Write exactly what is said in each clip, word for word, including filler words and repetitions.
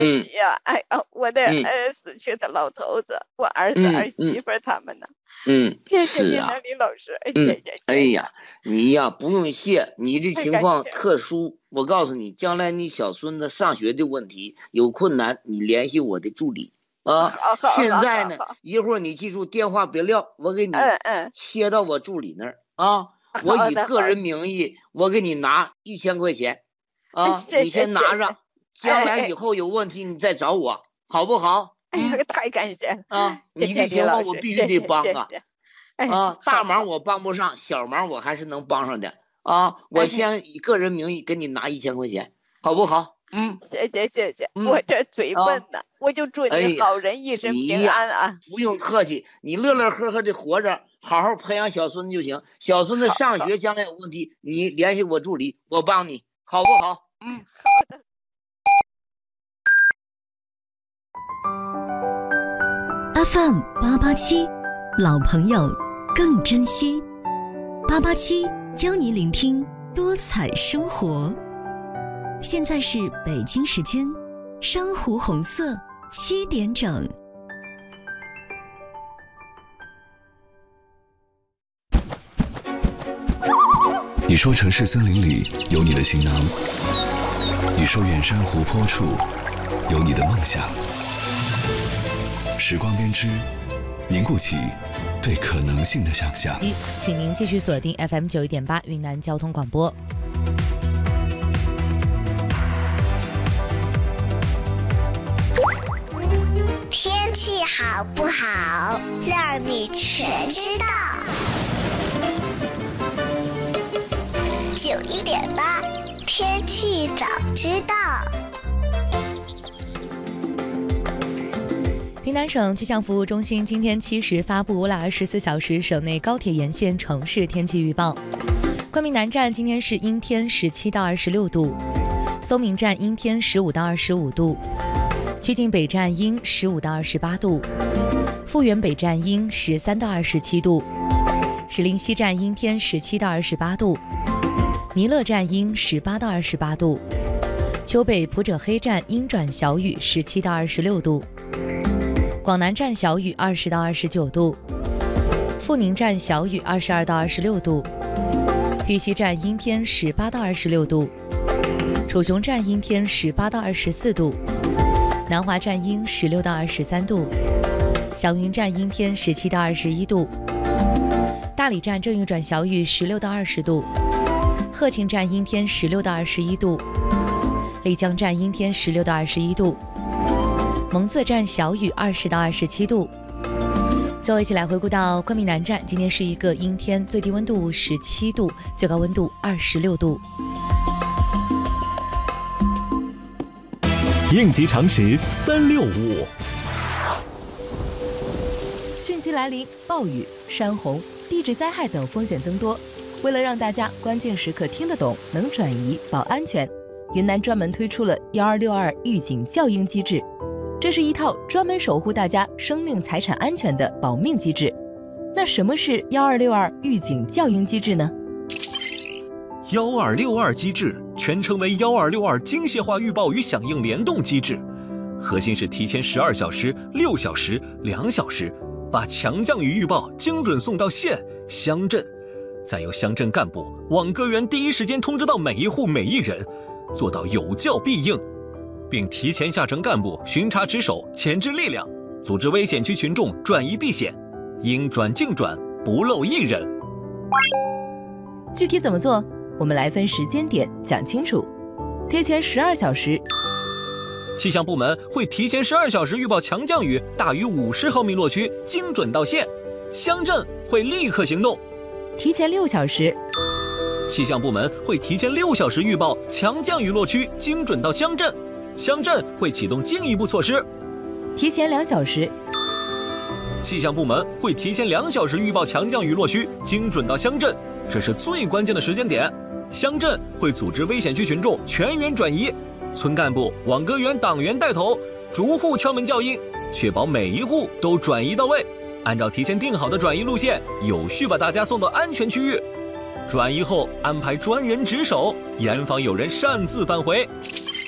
嗯呀，哎呀，我的嗯呃死去的老头子，我儿子嗯儿媳妇他们呢， 嗯， 谢谢是啊。 您了，李老师，哎嗯， 谢谢谢谢， 哎呀，你呀不用谢，你这太情况感谢了， 特殊，我告诉你，将来你小孙子上学的问题有困难，你联系我的助理啊。 好好好现在呢， 好好， 一会儿你记住电话别撂，我给你嗯嗯， 切到我助理那儿啊。我好的好的， 以个人名义，我给你拿一千块钱啊， 谢你谢谢谢， 先拿上，将哎哎来以后有问题你再找我，好不好？嗯哎呀，太感谢了， 啊，你谢谢这情况李老师， 我必须得谢谢帮啊。 谢谢，哎， 啊， 好好， 大忙我帮不上，小忙我还是能帮上的啊。我哎， 先以个人名义给你拿一千块钱，好不好？嗯谢谢谢谢，我嗯这嘴笨啊， 呢，我就祝你哎呀， 好人一生平你呀安啊， 不用客气，你乐乐呵呵的活着，好好培养小孙子就行。小孙子好好上学将来有问题，你联系我助理，我帮你，好不好？嗯。 好的。 F M 八八七，老朋友更珍惜。八八七教你聆听多彩生活。现在是北京时间珊瑚红色七点整。 你说城市森林里有你的行囊，你说远山湖泊处有你的梦想。时光编织，凝固起对可能性的想象。 请您继续锁定 F M 九一点八云南交通广播。 天气好不好，让你全知道。九一点八，天气早知道。 云南省气象服务中心今天七时发布了二十四小时省内高铁沿线城市天气预报。昆明南站今天是阴天十七到二十六度，松明站阴天十五到二十五度，曲靖北站阴十五到二十八度，富源北站阴十三到二十七度，石林西站阴天十七到二十八度，弥勒站阴十八到二十八度，丘北普者黑站阴转小雨十七到二十六度，广南站小雨二十到二十九度，富宁站小雨二十二到二十六度，玉溪站阴天十八到二十六度，楚雄站阴天十八到二十四度，南华站阴十六到二十三度，祥云站阴天十七到二十一度，大理站阵雨转小雨十六到二十度，鹤庆站阴天十六到二十一度，丽江站阴天十六到二十一度，蒙自站小雨二十到二十七度。最后一起来回顾到昆明南站，今天是一个阴天，最低温度十七度，最高温度二十六度。 应急常识三六五。 汛期来临，暴雨、山洪、地质灾害等风险增多。为了让大家关键时刻听得懂、能转移、保安全，云南专门推出了幺二六二预警校应机制。这是一套专门守护大家生命财产安全的保命机制。那什么是幺二六二预警校应机制呢？ 幺二六二机制全称为幺二六二精细化预报与响应联动机制，核心是提前十二小时、六小时、两小时，把强降雨预报精准送到县、乡镇，再由乡镇干部、网格员第一时间通知到每一户每一人，做到有教必应，并提前下呈干部巡查值守，前置力量，组织危险区群众转移避险，应转尽转，不漏一人。 具体怎么做？我们来分时间点讲清楚。提前十二小时， 气象部门会提前十二小时预报强降雨大于五十毫米落区，精准到县，乡镇会立刻行动。 提前六小时， 气象部门会提前六小时预报强降雨落区，精准到乡镇，乡镇会启动进一步措施。 提前两小时， 气象部门会提前两小时预报强降雨落区，精准到乡镇，这是最关键的时间点。乡镇会组织危险区群众全员转移，村干部、网格员、党员带头，逐户敲门叫应，确保每一户都转移到位，按照提前定好的转移路线，有序把大家送到安全区域。转移后安排专人值守，严防有人擅自返回。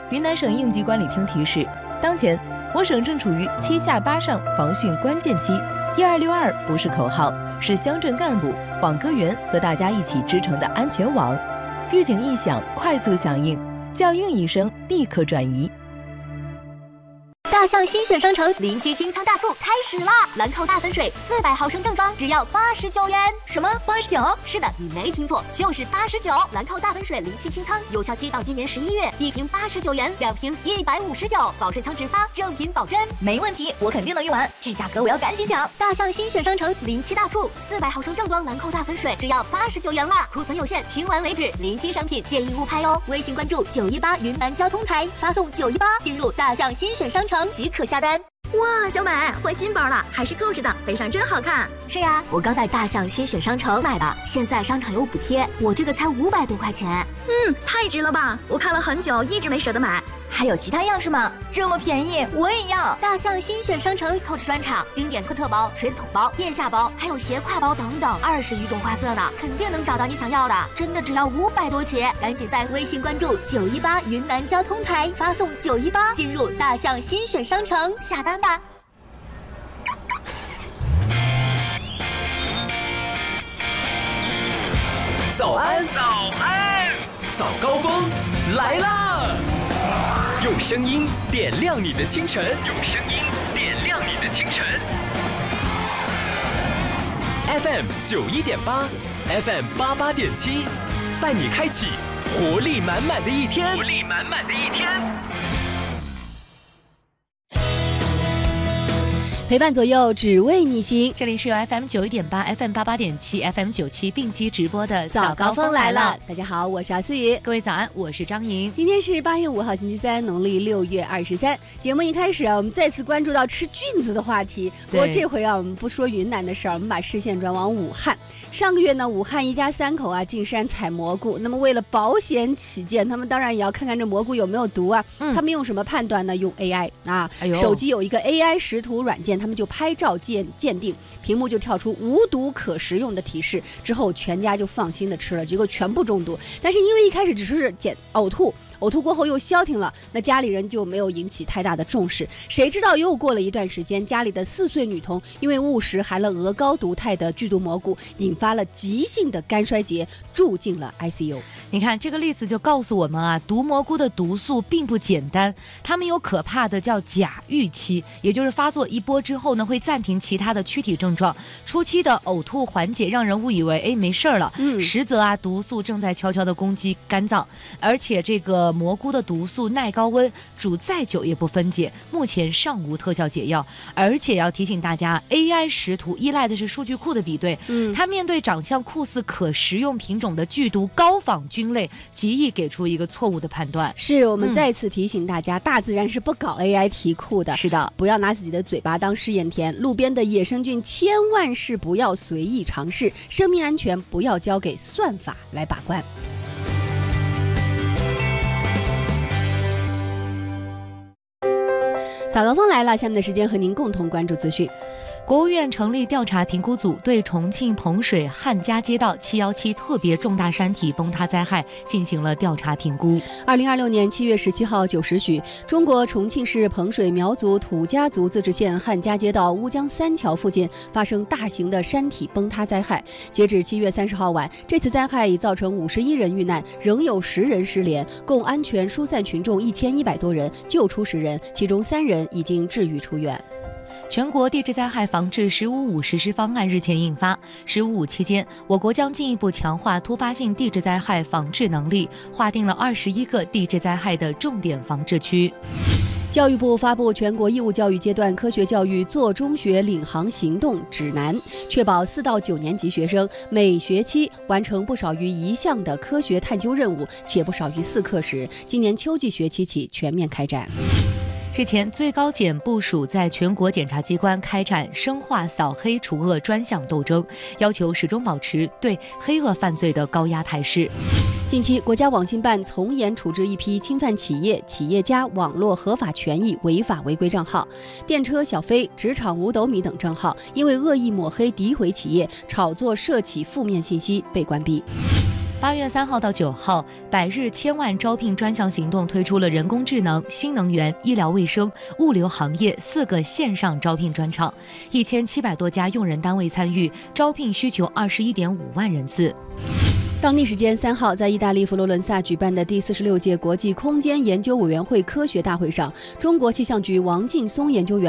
云南省应急管理厅提示，当前我省正处于七下八上防汛关键期，一二六二不是口号，是乡镇干部、网歌员和大家一起织成的安全网。预警一响，快速响应，叫应一声，立刻转移。 大象新选商城临期清仓大促开始啦！兰蔻大粉水四百毫升正装只要八十九元。什么八十九？是的，你没听错，就是八十九。兰蔻大粉水临期清仓，有效期到今年十一月，一瓶八十九元，两瓶一百五十九，保税仓直发，正品保真。没问题，我肯定能用完，这价格我要赶紧抢！大象新选商城临期大促，四百毫升正装兰蔻大粉水只要八十九元啦，库存有限，清完为止，临期商品建议勿拍哦。微信关注九一八云南交通台，发送九一八进入大象新选商城即可下单。 哇，小美换新包了，还是购置的，背上真好看。 是呀，我刚在大象新选商城买的，现在商场有补贴，我这个才五百多块钱。 嗯，太值了吧！我看了很久，一直没舍得买。还有其他样式吗？这么便宜，我也要！ 大象新选商城购置专场，经典特特包、水桶包、腋下包，还有斜挎包等等，二十余种花色呢，肯定能找到你想要的。真的只要五百多起，赶紧在微信关注九一八云南交通台，发送九一八进入大象新选商城下单吧。 早安，早安，早高峰来啦！用声音点亮你的清晨，用声音点亮你的清晨。F M 九一点八 ，F M 八八点七，伴你开启活力满满的一天，活力满满的一天。 陪伴左右，只为你行。 这里是由 F M 九一点八、F M 八八点七、F M 九七并机直播的早高峰来了。大家好，我是阿思雨。 各位早安，我是张莹。 今天是八月五号，星期三，农历六月二十三。节目一开始啊，我们再次关注到吃菌子的话题。不过这回啊，我们不说云南的事儿，我们把视线转往武汉。上个月呢，武汉一家三口啊进山采蘑菇。那么为了保险起见，他们当然也要看看这蘑菇有没有毒啊。嗯、他们用什么判断呢？用 A I 啊，哎、手机有一个 A I 识图软件，他们就拍照鉴鉴定，屏幕就跳出无毒可食用的提示，之后全家就放心的吃了，结果全部中毒。但是因为一开始只是检呕吐。呕吐过后又消停了，那家里人就没有引起太大的重视。谁知道又过了一段时间，家里的四岁女童因为误食含了鹅膏毒态的剧毒蘑菇，引发了急性的肝衰竭，住进了 I C U。 你看这个例子就告诉我们啊，毒蘑菇的毒素并不简单，它们有可怕的叫假预期，也就是发作一波之后呢，会暂停其他的躯体症状，初期的呕吐缓解，让人误以为哎没事了，嗯，实则啊毒素正在悄悄的攻击肝脏，而且这个蘑菇的毒素耐高温，煮再久也不分解，目前尚无特效解药。而且要提醒大家 ，A I 识图依赖的是数据库的比对，嗯，它面对长相酷似可食用品种的剧毒高仿菌类，极易给出一个错误的判断。 是我们再次提醒大家，嗯、大自然是不搞 A I 题库的。 是的， 不要拿自己的嘴巴当试验田，路边的野生菌千万是不要随意尝试，生命安全不要交给算法来把关。早高峰来了，下面的时间和您共同关注资讯。 国务院成立调查评估组，对重庆彭水汉家街道七一七特别重大山体崩塌灾害进行了调查评估。 二零二六年七月十七号九时许，中国重庆市彭水苗族土家族自治县汉家街道乌江三桥附近发生大型的山体崩塌灾害。截至七月三十号晚，这次灾害已造成五十一人遇难，仍有十人失联，共安全疏散群众一千一百多人，救出十人，其中三人已经治愈出院。 全国地质灾害防治“十五五”实施方案日前印发。“十五五”期间，我国将进一步强化突发性地质灾害防治能力，划定了二十一个地质灾害的重点防治区。 教育部发布全国义务教育阶段科学教育做中学领航行动指南，确保四到九年级学生每学期完成不少于一项的科学探究任务，且不少于四课时。今年秋季学期起全面开展。 日前，最高检部署在全国检察机关开展深化扫黑除恶专项斗争，要求始终保持对黑恶犯罪的高压态势。 近期，国家网信办从严处置一批侵犯企业、企业家网络合法权益违法违规账号，电车小飞、职场五斗米等账号因为恶意抹黑、诋毁企业、炒作涉企负面信息被关闭。 八月三号到九号，百日千万招聘专项行动推出了人工智能、新能源、医疗卫生、物流行业四个线上招聘专场，一千七百多家用人单位参与，招聘需求二十一点五万人次。 当地时间三号，在意大利佛罗伦萨举办的第四十六届国际空间研究委员会科学大会上，中国气象局王劲松研究员